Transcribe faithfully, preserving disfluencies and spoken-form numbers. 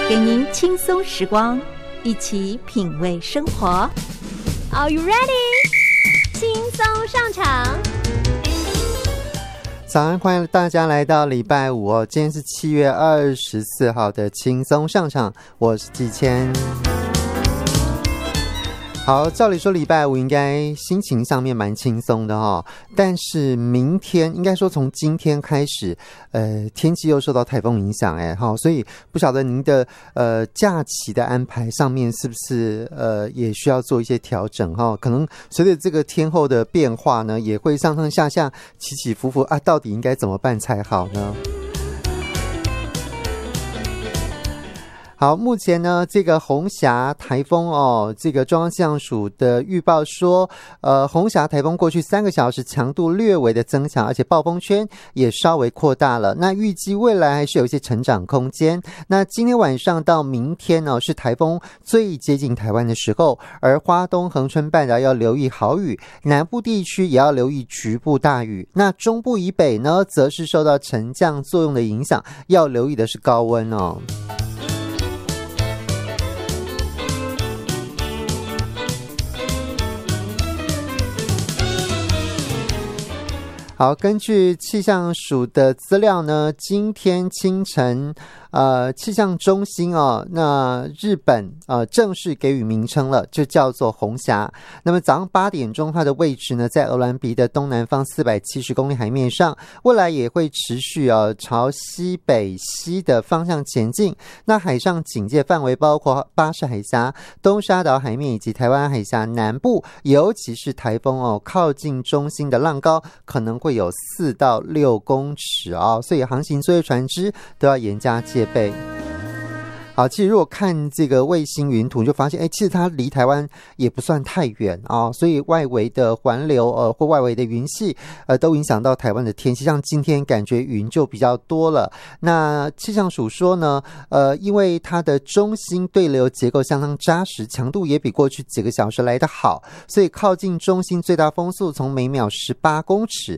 给您轻松时光，一起品味生活。 Are you ready？ 轻松上场。 早安，欢迎大家来到礼拜五哦，今天是七月二十四号的轻松上场，我是季谦。好，照理说礼拜五应该心情上面蛮轻松的哦，但是明天应该说从今天开始，呃，天气又受到台风影响，哎，好，所以不晓得您的呃假期的安排上面是不是呃也需要做一些调整哈？可能随着这个天候的变化呢，也会上上下下起起伏伏啊，到底应该怎么办才好呢？好，目前呢，这个红霞台风哦，这个中央气象署的预报说，呃，红霞台风过去三个小时强度略微的增强，而且暴风圈也稍微扩大了。那预计未来还是有一些成长空间。那今天晚上到明天呢，是台风最接近台湾的时候，而花东恒春半岛要留意豪雨，南部地区也要留意局部大雨。那中部以北呢，则是受到沉降作用的影响，要留意的是高温哦。好，根据气象署的资料呢，今天清晨呃，气象中心哦，那日本呃正式给予名称了，就叫做红霞。那么早上八点钟，它的位置呢在鹅銮鼻的东南方四百七十公里海面上，未来也会持续啊、哦、朝西北西的方向前进。那海上警戒范围包括巴士海峡、东沙岛海面以及台湾海峡南部，尤其是台风哦靠近中心的浪高可能会有四到六公尺哦，所以航行作业船只都要严加戒备。好，其实如果看这个卫星云图，就发现，哎，其实它离台湾也不算太远啊、哦，所以外围的环流呃或外围的云系呃都影响到台湾的天气。像今天感觉云就比较多了。那气象署说呢，呃，因为它的中心对流结构相当扎实，强度也比过去几个小时来得好，所以靠近中心最大风速从每秒十八公尺